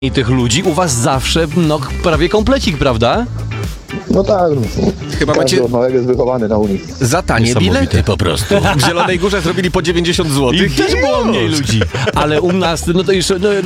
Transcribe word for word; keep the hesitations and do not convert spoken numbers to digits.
I tych ludzi u was zawsze, no prawie komplecik, prawda? No tak, Chyba każdy macie od małego jest wychowany na Unii. za tanie Niesamowite. bilety po prostu. W Zielonej Górze zrobili po dziewięćdziesiąt złotych. I też było mniej ludzi. Ale u nas, no to już... No,